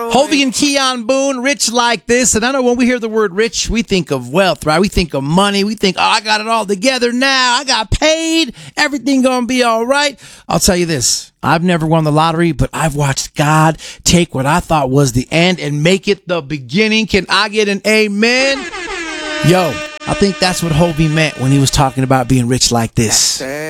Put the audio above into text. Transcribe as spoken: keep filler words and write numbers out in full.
Hovey and Keon Boone, Rich Like This. And I know when we hear the word rich, we think of wealth, right? We think of money. We think, oh, I got it all together now. I got paid. Everything gonna be all right. I'll tell you this. I've never won the lottery, but I've watched God take what I thought was the end and make it the beginning. Can I get an amen? Yo, I think that's what Hovey meant when he was talking about being rich like this.